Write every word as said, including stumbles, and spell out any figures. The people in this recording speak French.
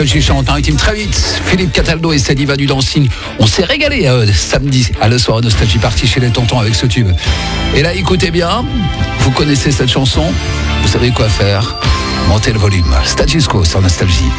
Nostalgie chante, un rythme très vite. Philippe Cataldo et sa diva du dancing. On s'est régalé euh, samedi à la soirée Nostalgie Party chez les tontons avec ce tube. Et là, écoutez bien, vous connaissez cette chanson, vous savez quoi faire. Montez le volume. Status Quo sur Nostalgie.